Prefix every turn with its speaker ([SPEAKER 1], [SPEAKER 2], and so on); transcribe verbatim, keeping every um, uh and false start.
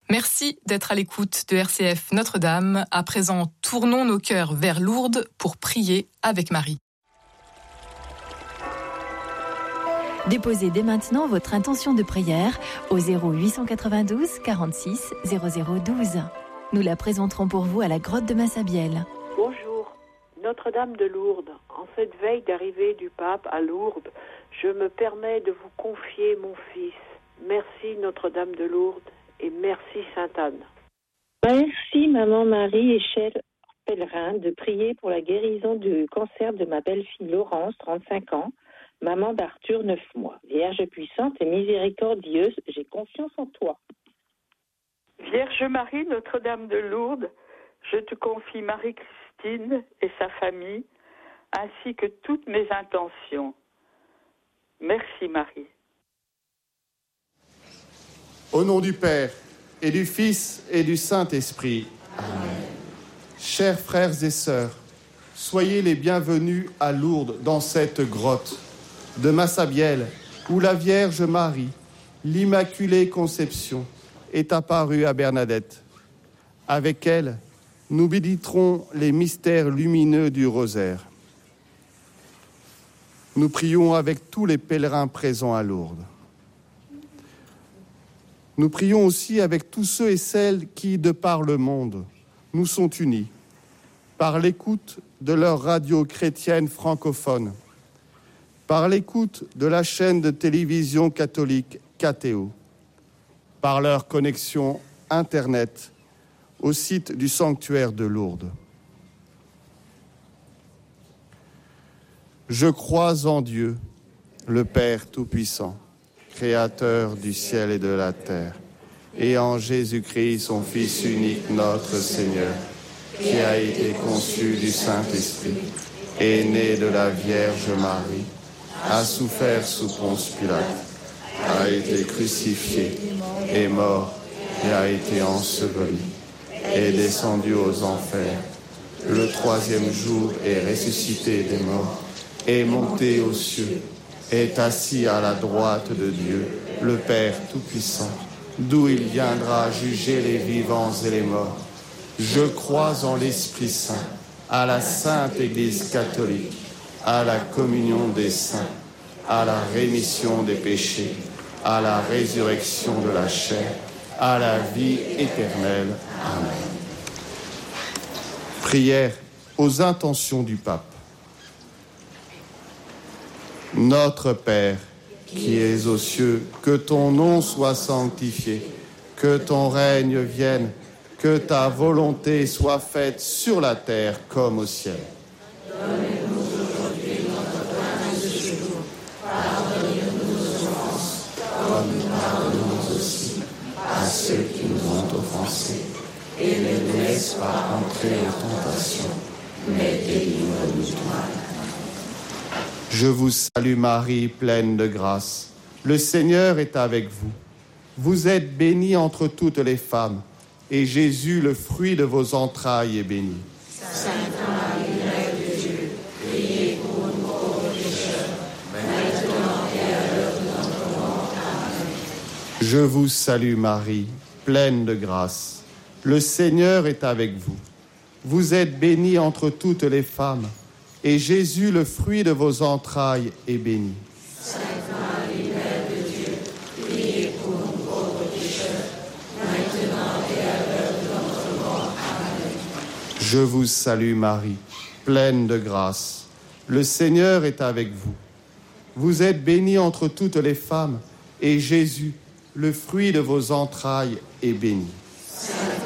[SPEAKER 1] Merci d'être à l'écoute de R C F Notre-Dame. À présent, tournons nos cœurs vers Lourdes pour prier avec Marie.
[SPEAKER 2] Déposez dès maintenant votre intention de prière au zéro huit cent quatre-vingt-douze quarante-six zéro zéro douze. Nous la présenterons pour vous à la grotte de Massabielle.
[SPEAKER 3] Bonjour, Notre-Dame de Lourdes. En cette veille d'arrivée du pape à Lourdes, je me permets de vous confier mon fils. Merci Notre-Dame de Lourdes et merci Sainte-Anne.
[SPEAKER 4] Merci Maman Marie et chers pèlerins de prier pour la guérison du cancer de ma belle-fille Laurence, trente-cinq ans, maman d'Arthur, neuf mois. Vierge puissante et miséricordieuse, j'ai confiance en toi.
[SPEAKER 3] Vierge Marie, Notre-Dame de Lourdes, je te confie Marie-Christine et sa famille, ainsi que toutes mes intentions. Merci Marie.
[SPEAKER 5] Au nom du Père, et du Fils, et du Saint-Esprit. Amen. Chers frères et sœurs, soyez les bienvenus à Lourdes, dans cette grotte de Massabielle, où la Vierge Marie, l'Immaculée Conception, est apparue à Bernadette. Avec elle, nous méditerons les mystères lumineux du rosaire. Nous prions avec tous les pèlerins présents à Lourdes. Nous prions aussi avec tous ceux et celles qui, de par le monde, nous sont unis par l'écoute de leur radio chrétienne francophone, par l'écoute de la chaîne de télévision catholique K T O, par leur connexion Internet au site du sanctuaire de Lourdes. Je crois en Dieu, le Père Tout-Puissant, Créateur du ciel et de la terre, et en Jésus-Christ, son Fils unique, notre Seigneur, qui a été conçu du Saint-Esprit, est né de la Vierge Marie, a souffert sous Ponce Pilate, a été crucifié, est mort et a été enseveli, est descendu aux enfers. Le troisième jour est ressuscité des morts, est monté aux cieux, est assis à la droite de Dieu, le Père Tout-Puissant, d'où il viendra juger les vivants et les morts. Je crois en l'Esprit Saint, à la Sainte Église catholique, à la communion des saints, à la rémission des péchés, à la résurrection de la chair, à la vie éternelle. Amen. Prière aux intentions du pape. Notre Père, qui es aux cieux, que ton nom soit sanctifié, que ton règne vienne, que ta volonté soit faite sur la terre comme au ciel.
[SPEAKER 6] Donne-nous aujourd'hui notre pain de ce jour. Pardonne-nous nos offenses, comme nous pardonnons aussi à ceux qui nous ont offensés. Et ne nous laisse pas entrer en tentation, mais délivre-nous du mal.
[SPEAKER 5] Je vous salue Marie, pleine de grâce. Le Seigneur est avec vous. Vous êtes bénie entre toutes les femmes, et Jésus, le fruit de vos entrailles, est béni.
[SPEAKER 6] Sainte Marie, Mère de Dieu, priez pour nous pauvres pécheurs, maintenant et à l'heure de notre mort. Amen.
[SPEAKER 5] Je vous salue Marie, pleine de grâce. Le Seigneur est avec vous. Vous êtes bénie entre toutes les femmes, et Jésus, le fruit de vos entrailles, est béni.
[SPEAKER 6] Sainte Marie, Mère de Dieu, priez pour nous pauvres pécheurs, maintenant et à l'heure de notre mort. Amen.
[SPEAKER 5] Je vous salue Marie, pleine de grâce. Le Seigneur est avec vous. Vous êtes bénie entre toutes les femmes, et Jésus, le fruit de vos entrailles, est béni.
[SPEAKER 6] Sainte